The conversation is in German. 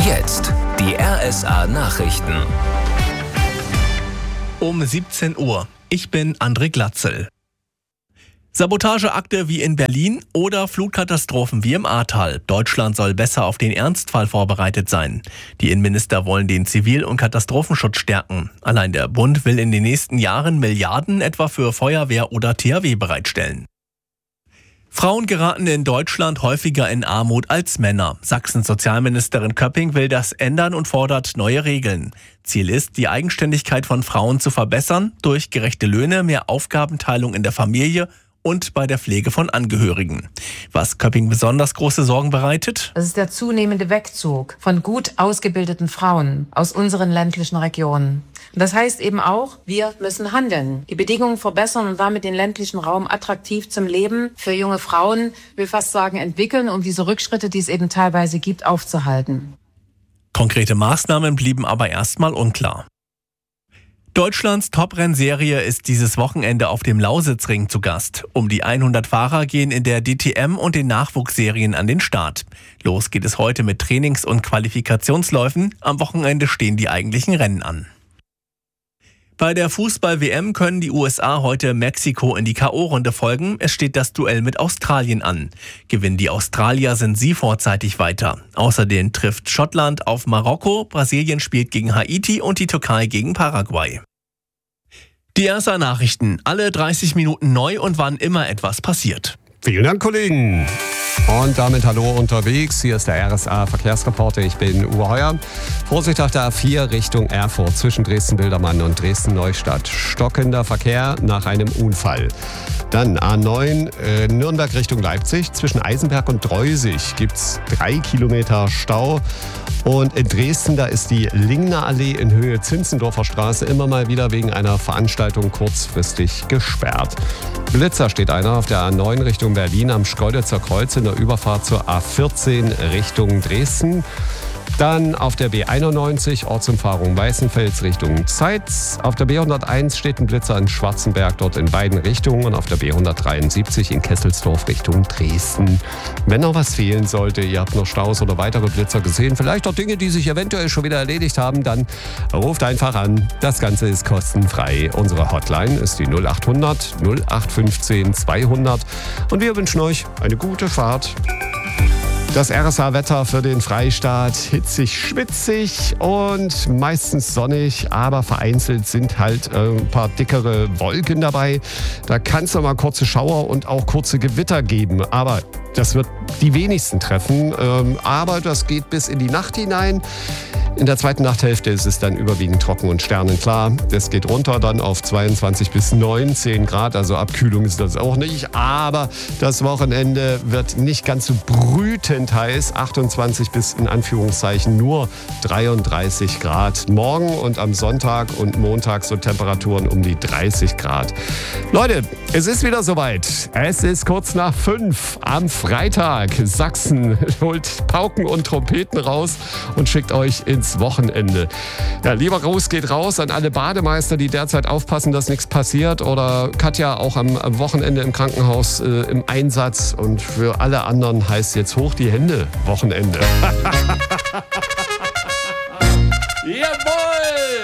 Jetzt die RSA Nachrichten. Um 17 Uhr. Ich bin André Glatzel. Sabotageakte wie in Berlin oder Flutkatastrophen wie im Ahrtal. Deutschland soll besser auf den Ernstfall vorbereitet sein. Die Innenminister wollen den Zivil- und Katastrophenschutz stärken. Allein der Bund will in den nächsten Jahren Milliarden etwa für Feuerwehr oder THW bereitstellen. Frauen geraten in Deutschland häufiger in Armut als Männer. Sachsens Sozialministerin Köpping will das ändern und fordert neue Regeln. Ziel ist, die Eigenständigkeit von Frauen zu verbessern durch gerechte Löhne, mehr Aufgabenteilung in der Familie und bei der Pflege von Angehörigen. Was Köpping besonders große Sorgen bereitet? Das ist der zunehmende Wegzug von gut ausgebildeten Frauen aus unseren ländlichen Regionen. Und das heißt eben auch, wir müssen handeln, die Bedingungen verbessern und damit den ländlichen Raum attraktiv zum Leben für junge Frauen, ich will fast sagen, entwickeln, um diese Rückschritte, die es eben teilweise gibt, aufzuhalten. Konkrete Maßnahmen blieben aber erstmal unklar. Deutschlands Top-Rennserie ist dieses Wochenende auf dem Lausitzring zu Gast. Um die 100 Fahrer gehen in der DTM und den Nachwuchsserien an den Start. Los geht es heute mit Trainings- und Qualifikationsläufen. Am Wochenende stehen die eigentlichen Rennen an. Bei der Fußball-WM können die USA heute Mexiko in die K.O.-Runde folgen. Es steht das Duell mit Australien an. Gewinnen die Australier, sind sie vorzeitig weiter. Außerdem trifft Schottland auf Marokko, Brasilien spielt gegen Haiti und die Türkei gegen Paraguay. Die RSA Nachrichten, alle 30 Minuten neu und wann immer etwas passiert. Vielen Dank, Kollegen. Und damit hallo unterwegs. Hier ist der RSA Verkehrsreporter. Ich bin Uwe Heuer. Vorsicht auf der A4 Richtung Erfurt zwischen Dresden-Bildermann und Dresden-Neustadt. Stockender Verkehr nach einem Unfall. Dann A9 Nürnberg Richtung Leipzig. Zwischen Eisenberg und Dreusig gibt es 3 Kilometer Stau. Und in Dresden, da ist die Lingner Allee in Höhe Zinzendorfer Straße immer mal wieder wegen einer Veranstaltung kurzfristig gesperrt. Blitzer steht einer auf der A9 Richtung Berlin am Schkeuditzer Kreuz in der Überfahrt zur A14 Richtung Dresden. Dann auf der B91 Ortsumfahrung Weißenfels Richtung Zeitz. Auf der B101 steht ein Blitzer in Schwarzenberg, dort in beiden Richtungen. Und auf der B173 in Kesselsdorf Richtung Dresden. Wenn noch was fehlen sollte, ihr habt noch Staus oder weitere Blitzer gesehen, vielleicht auch Dinge, die sich eventuell schon wieder erledigt haben, dann ruft einfach an. Das Ganze ist kostenfrei. Unsere Hotline ist die 0800 0815 200. Und wir wünschen euch eine gute Fahrt. Das RSA-Wetter für den Freistaat: hitzig, schwitzig und meistens sonnig, aber vereinzelt sind halt ein paar dickere Wolken dabei. Da kann es mal kurze Schauer und auch kurze Gewitter geben, aber das wird die wenigsten treffen. Aber das geht bis in die Nacht hinein. In der zweiten Nachthälfte ist es dann überwiegend trocken und sternenklar. Es geht runter dann auf 22 bis 19 Grad, also Abkühlung ist das auch nicht. Aber das Wochenende wird nicht ganz so brütend heiß, 28 bis in Anführungszeichen nur 33 Grad. Morgen und am Sonntag und Montag so Temperaturen um die 30 Grad. Leute, es ist wieder soweit. Es ist kurz nach 5 am Freitag. Sachsen holt Pauken und Trompeten raus und schickt euch ins Wochenende. Ja, lieber Gruß geht raus an alle Bademeister, die derzeit aufpassen, dass nichts passiert. Oder Katja auch am Wochenende im Krankenhaus im Einsatz. Und für alle anderen heißt jetzt hoch die Hände, Wochenende. Jawohl!